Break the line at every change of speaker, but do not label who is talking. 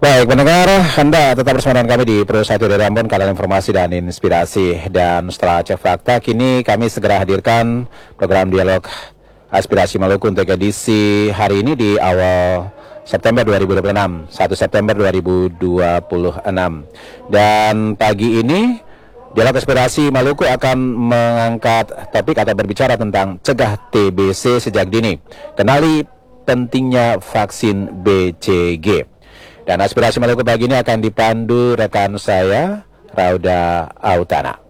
Baik, pendengar, Anda tetap bersama dengan kami di Pro 1 dari Ambon, kanal informasi dan inspirasi. Dan setelah cek fakta, kini kami segera hadirkan program dialog aspirasi Maluku untuk edisi hari ini di awal September 2026, 1 September 2026. Dan pagi ini, dialog aspirasi Maluku akan mengangkat topik atau berbicara tentang cegah TBC sejak dini. Kenali pentingnya vaksin BCG. Dan aspirasi Maluku pagi ini akan dipandu rekan saya, Rauda Autana.